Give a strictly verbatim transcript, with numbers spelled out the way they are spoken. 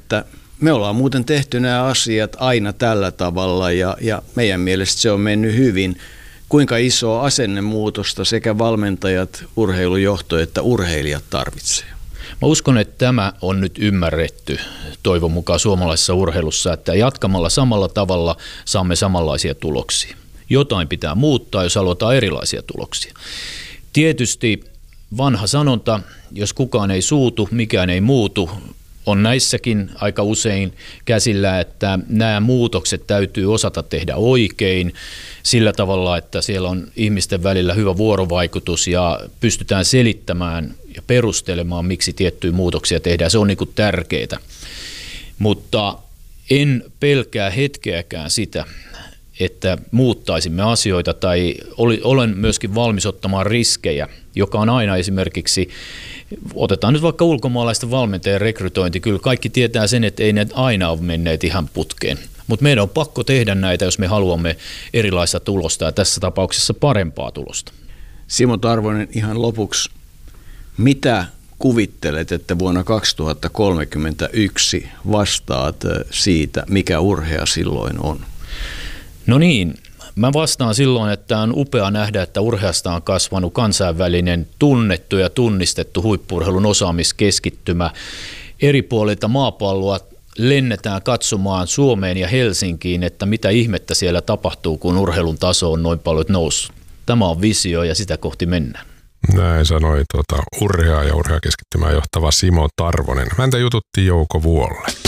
että me ollaan muuten tehty nämä asiat aina tällä tavalla ja, ja meidän mielestä se on mennyt hyvin. Kuinka isoa asennemuutosta sekä valmentajat, urheilujohto että urheilijat tarvitsee? Mä uskon, että tämä on nyt ymmärretty toivon mukaan suomalaisessa urheilussa, että jatkamalla samalla tavalla saamme samanlaisia tuloksia. Jotain pitää muuttaa, jos halutaan erilaisia tuloksia. Tietysti vanha sanonta, jos kukaan ei suutu, mikään ei muutu, on näissäkin aika usein käsillä, että nämä muutokset täytyy osata tehdä oikein sillä tavalla, että siellä on ihmisten välillä hyvä vuorovaikutus ja pystytään selittämään ja perustelemaan, miksi tiettyjä muutoksia tehdään. Se on niin kuin tärkeää. Mutta en pelkää hetkeäkään sitä, että muuttaisimme asioita tai olen myöskin valmis ottamaan riskejä, joka on aina esimerkiksi, otetaan nyt vaikka ulkomaalaisten valmentajien rekrytointi, kyllä kaikki tietää sen, että ei ne aina ole menneet ihan putkeen. Mutta meidän on pakko tehdä näitä, jos me haluamme erilaista tulosta ja tässä tapauksessa parempaa tulosta. Simo Tarvonen, ihan lopuksi, mitä kuvittelet, että vuonna kaksituhattakolmekymmentäyksi vastaat siitä, mikä urhea silloin on? No niin, mä vastaan silloin, että on upea nähdä, että urheasta on kasvanut kansainvälinen tunnettu ja tunnistettu huippu-urheilun osaamiskeskittymä. Eri puolilta maapalloa lennetään katsomaan Suomeen ja Helsinkiin, että mitä ihmettä siellä tapahtuu, kun urheilun taso on noin paljon noussut. Tämä on visio ja sitä kohti mennään. Näin sanoi tuota, urhea ja urheakeskittymään johtava Simo Tarvonen. Häntä jututti Jouko Vuolle.